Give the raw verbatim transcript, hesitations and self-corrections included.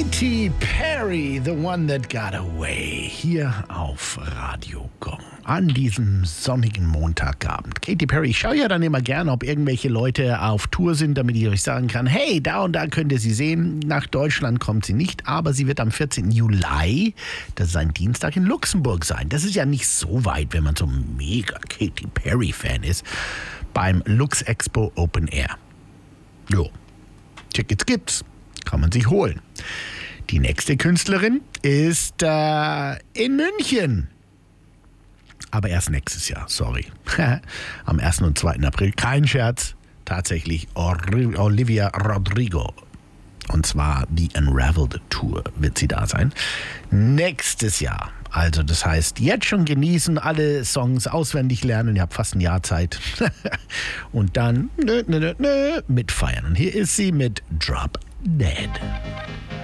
Katy Perry, The One That Got Away, hier auf Radio Gong an diesem sonnigen Montagabend. Katy Perry, ich schaue ja dann immer gerne, ob irgendwelche Leute auf Tour sind, damit ich euch sagen kann, hey, da und da könnt ihr sie sehen. Nach Deutschland kommt sie nicht, aber sie wird am vierzehnten Juli, das ist ein Dienstag, in Luxemburg sein. Das ist ja nicht so weit, wenn man so ein mega Katy Perry-Fan ist, beim Lux Expo Open Air. Jo, Tickets gibt's. Kann man sich holen. Die nächste Künstlerin ist äh, in München. Aber erst nächstes Jahr, sorry. Am ersten und zweiten April, kein Scherz, tatsächlich Olivia Rodrigo. Und zwar die Unraveled Tour wird sie da sein. Nächstes Jahr. Also das heißt, jetzt schon genießen, alle Songs auswendig lernen. Ihr habt fast ein Jahr Zeit. Und dann nö, nö, nö, nö, mitfeiern. Und hier ist sie mit Drop Dead.